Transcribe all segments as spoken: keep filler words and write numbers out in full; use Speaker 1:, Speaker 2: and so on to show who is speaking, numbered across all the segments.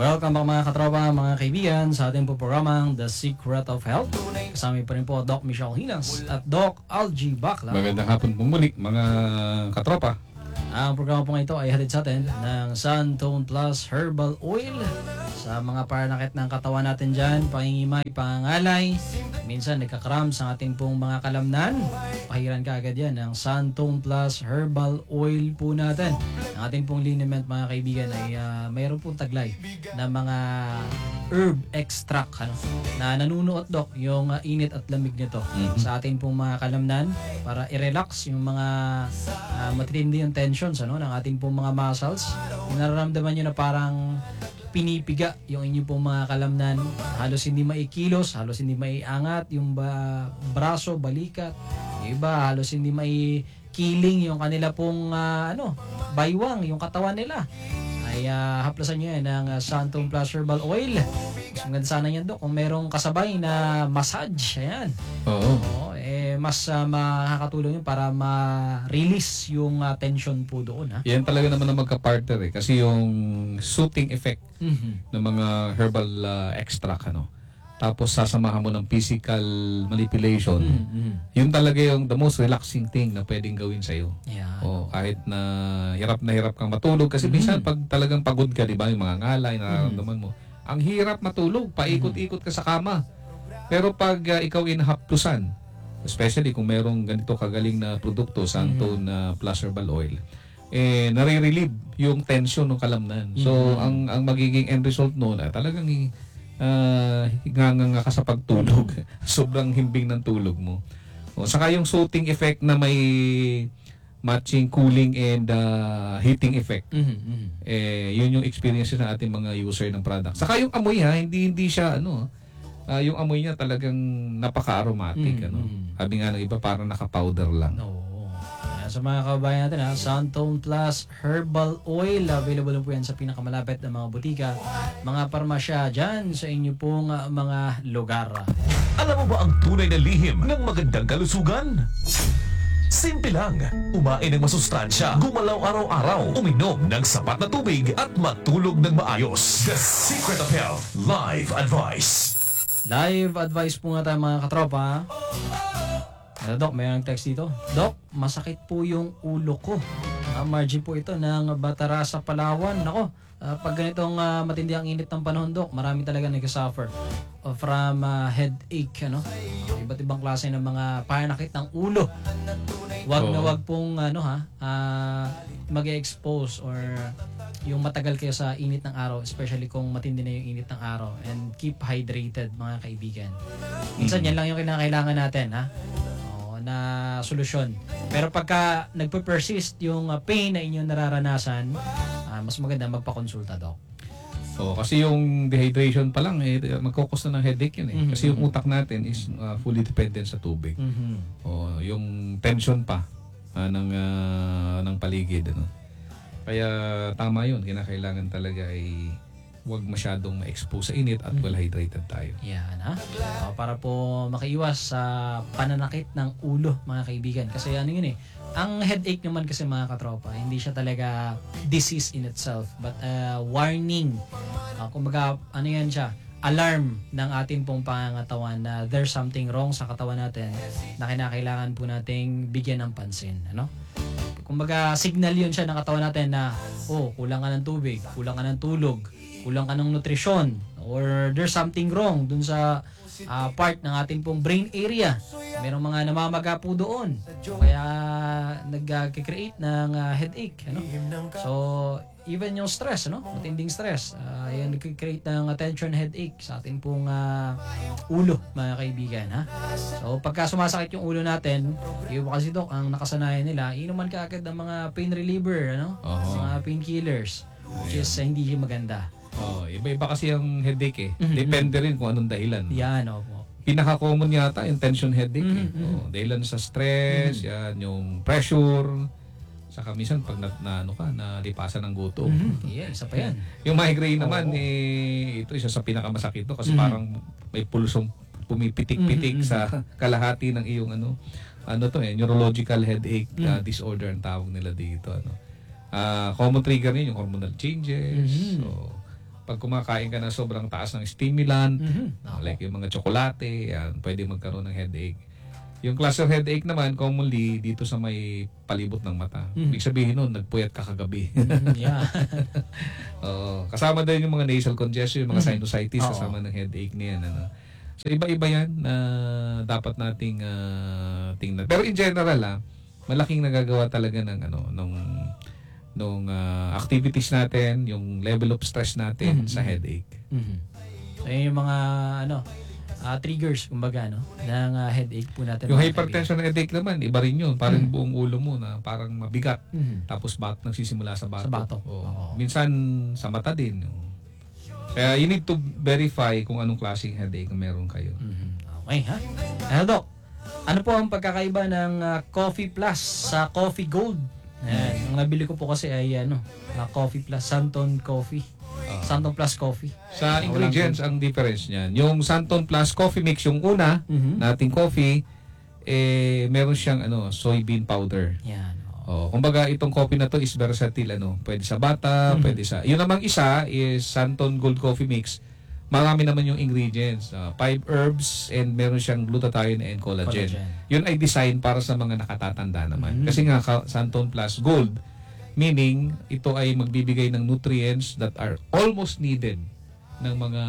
Speaker 1: Welcome back mga katropa, mga kaibigan sa ating po programang The Secret of Health. Kasama pa rin po Doc Michelle Hinas at Doc Algie Bacla.
Speaker 2: Magandang hapon po muli mga katropa.
Speaker 1: Ang programa po ito ay hatid sa atin ng Santone Plus Herbal Oil sa mga paranakit ng katawan natin dyan, pangingimay, pangalay, minsan nagkakramps ang ating pong mga kalamnan. Pahiran ka agad yan ng Santone Plus Herbal Oil po natin. Ang ating pong liniment mga kaibigan ay uh, mayroon pong taglay na mga herb extract ano, na nanunuot Doc yung uh, init at lamig nito mm-hmm. sa ating pong mga kalamnan para i-relax yung mga uh, matitindi yung tensions ano, ng ating pong mga muscles. Yung nararamdaman nyo na parang pinipiga yung inyong pong mga kalamnan, halos hindi maikilos, halos hindi maiangat yung ba, braso, balikat, yung iba halos hindi maikiling yung kanila pong uh, ano, baywang, yung katawan nila. Ay uh, haplasan nyo yan ng uh, Santone Plus Herbal Oil. Mas maganda sana yan Dok kung merong kasabay na massage. Ayan.
Speaker 2: Oo.
Speaker 1: Oo, eh, mas uh, makakatulong yun para ma-release yung uh, tension po doon. Ha?
Speaker 2: Yan talaga naman ang magka-partner eh. Kasi yung soothing effect
Speaker 1: Mm-hmm.
Speaker 2: ng mga herbal uh, extract ano. Tapos sasamahan mo ng physical manipulation.
Speaker 1: Mm-hmm.
Speaker 2: Yun talaga yung the most relaxing thing na pwedeng gawin sa'yo.
Speaker 1: Yeah.
Speaker 2: O kahit na hirap na hirap kang matulog. Kasi mm-hmm. minsan pag talagang pagod ka, di ba, yung mga ngalay, nararamdaman mo, ang hirap matulog, paikot-ikot ka sa kama. Pero pag uh, ikaw inhaptusan, especially kung merong ganito kagaling na produkto, Santone uh, Plus Herbal Oil, eh nare-relieve yung tension ng kalamnan. So mm-hmm. ang ang magiging end result noon ay talagang uh, hinganga ka sa pagtulog. Sobrang himbing ng tulog mo. O saka yung soothing effect na may matching cooling and uh, heating effect.
Speaker 1: Mm-hmm.
Speaker 2: Eh yun yung experiences ng ating mga user ng product. Saka yung amoy ha, hindi hindi siya ano, uh, yung amoy niya talagang napaka-aromatic mm-hmm. ano. Sabi nga ng iba parang naka-powder lang.
Speaker 1: No. Sa mga kababayan natin ha, Santone Plus Herbal Oil, available po yan sa pinakamalapit na mga butika, mga parmasya dyan sa inyo pong uh, mga lugar.
Speaker 3: Alam mo ba ang tunay na lihim ng magandang kalusugan? Simple lang, kumain ng masustansya, gumalaw araw-araw, uminom ng sapat na tubig at matulog ng maayos. The Secret of Health Live Advice.
Speaker 1: Live advice po nga tayo mga katropa. Hello, Doc, may ang text dito. Doc, masakit po yung ulo ko. Uh, margin po ito ng Batara sa Palawan. Nako, uh, pag ganitong uh, matindi ang init ng panahon, Doc, marami talaga nag-suffer uh, from uh, headache. Ano? Iba't ibang klase ng mga panakit ng ulo. Wag na wag pong ano, ha, uh, mag-expose or yung matagal kayo sa init ng araw, especially kung matindi na yung init ng araw. And keep hydrated, mga kaibigan. Minsan, yan lang yung kinakailangan natin, ha? Na solusyon. Pero pagka nagpe-persist yung uh, pain na inyong nararanasan, uh, mas maganda magpakonsulta, Doc.
Speaker 2: So, kasi yung dehydration pa lang, eh, magkukos na ng headache yun eh. Mm-hmm. Kasi yung utak natin is uh, fully dependent sa tubig.
Speaker 1: Mm-hmm.
Speaker 2: O, yung tension pa uh, ng, uh, ng paligid. Ano? Kaya tama yun. Kinakailangan talaga ay huwag masyadong ma-expose sa init at well-hydrated tayo.
Speaker 1: Yan, ha? Uh, para po makaiwas sa pananakit ng ulo, mga kaibigan. Kasi ano yun eh, ang headache naman kasi mga katropa, hindi siya talaga disease in itself, but uh, warning. Uh, kumbaga, ano yan siya, alarm ng ating pong pangangatawan na there's something wrong sa katawan natin na kinakailangan po nating bigyan ng pansin. Ano? Kumbaga, signal yun siya ng katawan natin na, oh, kulang ka ng tubig, kulang ka ng tulog, kulang ka ng nutrisyon, or there's something wrong dun sa uh, part ng ating pong brain area. Merong mga namamaga po doon. Kaya nag-create ng uh, headache. Ano? So, even yung stress, ano? Matinding stress. Uh, yan nag-create ng attention headache sa ating pong uh, ulo, mga kaibigan. Ha? So, pagka sumasakit yung ulo natin, yung kasi Doc, ang nakasanayan nila, inuman ka agad ng mga pain reliever, ano?
Speaker 2: Uh-huh.
Speaker 1: Mga painkillers, which is uh, hindi maganda.
Speaker 2: Oh, iba-iba kasi ang headache eh.
Speaker 1: Mm-hmm.
Speaker 2: Depende rin kung anong dahilan.
Speaker 1: Yan, opo.
Speaker 2: Pinaka-common yata yung tension headache.
Speaker 1: Mm-hmm.
Speaker 2: Eh. Oh, dahilan sa stress, mm-hmm. yan, yung pressure. Saka minsan pag na, na ano ka, nalipasan ng gutom.
Speaker 1: Mm-hmm. Yeah, isa pa yan.
Speaker 2: Yung migraine naman,
Speaker 1: oh.
Speaker 2: eh, ito isa sa pinakamasakit to kasi mm-hmm. parang may pulsong pumipitik-pitik
Speaker 1: mm-hmm.
Speaker 2: sa kalahati ng iyong ano, ano to eh, neurological headache
Speaker 1: mm-hmm.
Speaker 2: uh, disorder ang tawag nila dito. Ano. Uh, common trigger niyo yung hormonal changes.
Speaker 1: Mm-hmm.
Speaker 2: So, pag kumakain ka na sobrang taas ng stimulant,
Speaker 1: Mhm.
Speaker 2: uh, like yung mga tsokolate, yan, pwede magkaroon ng headache. Yung cluster headache naman, commonly, dito sa may palibot ng mata.
Speaker 1: Mhm.
Speaker 2: Ibig sabihin nun, nagpuyat ka kagabi.
Speaker 1: Mhm, yeah.
Speaker 2: Oo. Kasama din yung mga nasal congestion, yung mga
Speaker 1: Mhm.
Speaker 2: sinusitis,
Speaker 1: Oo.
Speaker 2: kasama ng headache niyan. Ano. So, iba-iba yan na dapat nating ah, tingnan. Pero in general, ah, malaking nagagawa talaga ng ano, nung, nung ah, activities natin, yung level of stress natin
Speaker 1: Mhm.
Speaker 2: sa headache.
Speaker 1: Mhm. So, yun yung mga ano, ah, triggers, kumbaga, no, ng ah, headache po natin.
Speaker 2: Yung
Speaker 1: mga
Speaker 2: hypertension na headache naman, iba rin yun. Parang
Speaker 1: Mhm.
Speaker 2: buong ulo mo na parang mabigat.
Speaker 1: kaibigan. Mhm.
Speaker 2: Tapos bat nagsisimula sa bato.
Speaker 1: Sa bato.
Speaker 2: Oo.
Speaker 1: Oo.
Speaker 2: Minsan sa mata din. Oo. Kaya you need to verify kung anong klaseng headache ang meron kayo.
Speaker 1: Mhm. Okay, ha? Ano, Doc? Ano po ang pagkakaiba ng ah, Coffee Plus sa Coffee Gold? Ayan, ang nabili ko po kasi ay ano, ah, Coffee Plus, Santon Coffee.
Speaker 2: Ah.
Speaker 1: Santon Plus Coffee.
Speaker 2: Sa
Speaker 1: Ah,
Speaker 2: ingredients, ang difference niyan. Yung Santon Plus Coffee Mix, yung una,
Speaker 1: Mhm.
Speaker 2: nating coffee, eh, meron siyang ano, soybean powder.
Speaker 1: Yan.
Speaker 2: Oh,
Speaker 1: oo.
Speaker 2: kumbaga itong coffee na to is versatile ano, pwede sa bata,
Speaker 1: Mhm.
Speaker 2: pwede sa. Yun namang isa is Santon Gold Coffee Mix. Marami naman yung ingredients, uh, five herbs and meron siyang glutathione and collagen.
Speaker 1: Collagen.
Speaker 2: Yun ay design para sa mga nakatatanda naman.
Speaker 1: Mhm.
Speaker 2: Kasi nga ka- Santon Plus Gold, meaning ito ay magbibigay ng nutrients that are almost needed ng mga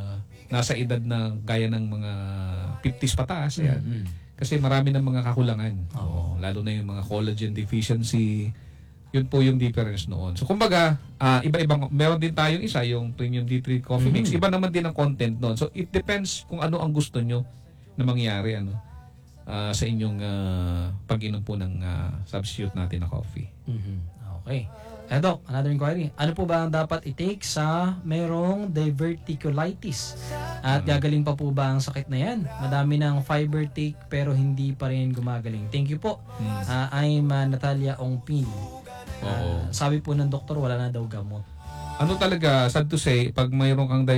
Speaker 2: nasa edad na gaya ng mga fifties pataas. Yan.
Speaker 1: Mhm.
Speaker 2: Kasi marami ng mga kakulangan.
Speaker 1: Oo.
Speaker 2: Lalo na yung mga collagen deficiency. Yun po yung difference noon. So kumbaga, ah, iba-ibang, meron din tayong isa, yung Premium D three Coffee Mix.
Speaker 1: Mhm.
Speaker 2: Iba naman din ang content noon. So it depends kung ano ang gusto nyo na mangyari ano, ah, sa inyong ah, pag-inom po ng ah, substitute natin na coffee.
Speaker 1: Mhm. Okay. Eh, Doc, another inquiry. Ano po ba ang dapat i-take sa merong diverticulitis? At gagaling pa po ba ang sakit na yan? Madami ng fiber take pero hindi pa rin gumagaling. Thank you po.
Speaker 2: Hmm.
Speaker 1: Ah, I'm ah, Natalia Ongpin.
Speaker 2: Oo.
Speaker 1: Ah, sabi po ng doktor, wala na daw gamot.
Speaker 2: Ano talaga, sad to say, pag mayroon kang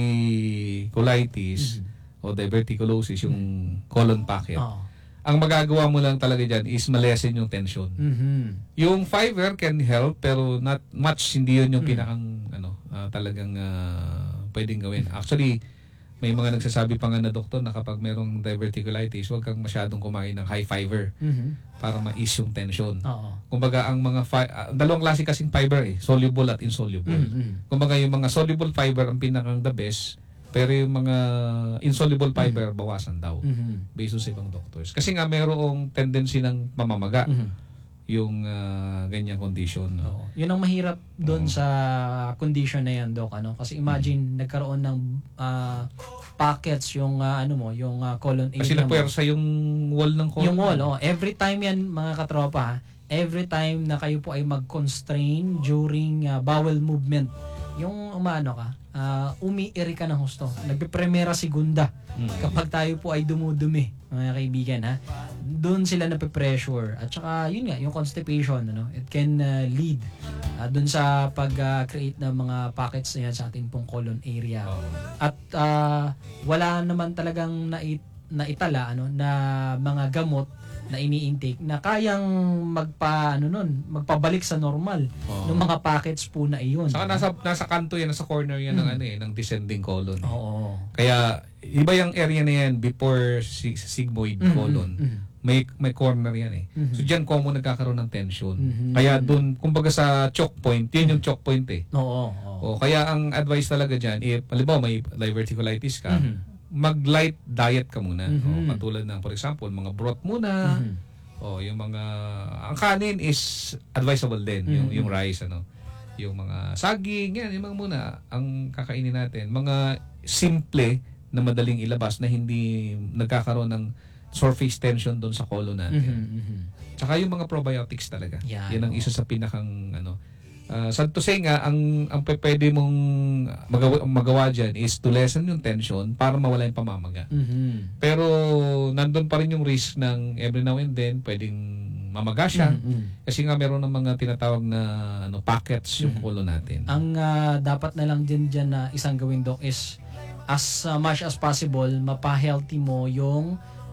Speaker 2: diverticulitis o diverticulosis, yung colon pocket,
Speaker 1: Oo.
Speaker 2: ang magagawa mo lang talaga dyan is malesen yung tension.
Speaker 1: Mhm.
Speaker 2: Yung fiber can help pero not much, hindi yun yung
Speaker 1: Mm.
Speaker 2: pinakang ano ah, talagang ah, pwedeng gawin. Actually, may mga nagsasabi pa nga na doktor na kapag merong diverticulitis, huwag kang masyadong kumain ng high fiber
Speaker 1: Mhm.
Speaker 2: para ma-ease yung tension.
Speaker 1: Oo.
Speaker 2: Kumbaga ang mga fi- ah, dalawang klase kasing fiber eh, soluble at insoluble.
Speaker 1: Mhm.
Speaker 2: Kumbaga yung mga soluble fiber ang pinakang the best, pero yung mga insoluble fiber bawasan daw
Speaker 1: Mhm.
Speaker 2: based sa ibang doctors. Kasi nga merong tendency ng mamamaga
Speaker 1: Mhm.
Speaker 2: yung ah, ganyang condition. No?
Speaker 1: Oo. Yun ang mahirap doon
Speaker 2: Oo.
Speaker 1: sa condition na yan, Doc, ano? Kasi imagine nagkaroon ng ah, pockets yung ah, ano mo, yung ah, colon area
Speaker 2: Kasi
Speaker 1: mo.
Speaker 2: nagpuwersa yung wall ng colon.
Speaker 1: Yung wall, oh. Every time yan, mga katropa, ha, every time na kayo po ay mag-constrain during ah, bowel movement, yung umano ka, ah, umiiri ka ng husto. Nagpe-primera segunda
Speaker 2: Mm.
Speaker 1: kapag tayo po ay dumudumi, mga kaibigan, ha. Doon sila nape-pressure. At saka, yun nga, yung constipation, ano, it can ah, lead ah, doon sa pag-create ng mga pockets na yan sa ating pong colon area.
Speaker 2: Oo.
Speaker 1: At ah, wala naman talagang nait, naitala ano na mga gamot na ini-intake na kayang magpa ano nun, magpabalik sa normal
Speaker 2: Oo.
Speaker 1: ng mga packets po na iyon.
Speaker 2: Saka nasa nasa kanto yan, nasa corner yan ng
Speaker 1: Mm.
Speaker 2: ano eh, ng descending colon. eh.
Speaker 1: Oo.
Speaker 2: Kaya iba yung area na yan before si- sigmoid
Speaker 1: Mhm,
Speaker 2: colon.
Speaker 1: mhm,
Speaker 2: May may corner yan eh.
Speaker 1: mhm.
Speaker 2: So diyan common nagkakaroon ng tension.
Speaker 1: Mhm.
Speaker 2: Kaya doon kumbaga sa choke point, yun yung choke point eh.
Speaker 1: Oo. oo.
Speaker 2: O kaya ang advice talaga diyan, if halimbawa may diverticulitis ka,
Speaker 1: Mhm.
Speaker 2: mag-light diet ka muna. O,
Speaker 1: Mhm.
Speaker 2: katulad ng for example, mga broth muna.
Speaker 1: Mhm.
Speaker 2: O yung mga ang kanin is advisable din, yung
Speaker 1: Mhm.
Speaker 2: yung rice ano. Yung mga saging, yan, yung mga muna ang kakainin natin. Mga simple na madaling ilabas na hindi nagkakaroon ng surface tension doon sa colon
Speaker 1: Mhm,
Speaker 2: natin.
Speaker 1: mhm.
Speaker 2: Tsaka yung mga probiotics talaga.
Speaker 1: Yan,
Speaker 2: Yan ang
Speaker 1: oo.
Speaker 2: isa sa pinakang ano. Uh, sad to say nga, ang, ang pe- pwede mong magawa, magawa dyan is to lessen yung tension para mawala yung pamamaga.
Speaker 1: Mhm.
Speaker 2: Pero nandun pa rin yung risk ng every now and then pwedeng mamaga siya.
Speaker 1: Mhm.
Speaker 2: Kasi nga meron ng mga tinatawag na ano pockets yung
Speaker 1: Mhm.
Speaker 2: colon natin.
Speaker 1: Ang ah, dapat na lang din dyan na isang gawin, Doc, is as ah, much as possible, mapa-healthy mo yung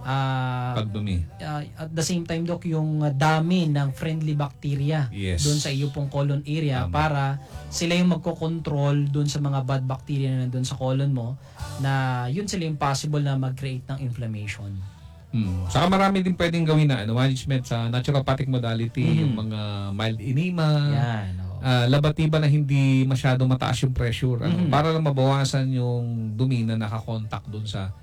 Speaker 1: ah,
Speaker 2: Pagdumi.
Speaker 1: ah, at the same time, Doc, yung ah, dami ng friendly bacteria
Speaker 2: Yes.
Speaker 1: doon sa iyo pong colon area
Speaker 2: Tama.
Speaker 1: para sila yung magko-control doon sa mga bad bacteria na nandun sa colon mo, na yun sila yung possible na mag-create ng inflammation.
Speaker 2: Hmm. Saka marami din pwedeng gawin na ano, management sa naturopathic modality,
Speaker 1: Mhm.
Speaker 2: yung mga mild enema,
Speaker 1: Yan. oo.
Speaker 2: ah, labatiba na hindi masyado mataas yung pressure, ano,
Speaker 1: Mhm.
Speaker 2: para lang mabawasan yung dumi na nakakontak doon sa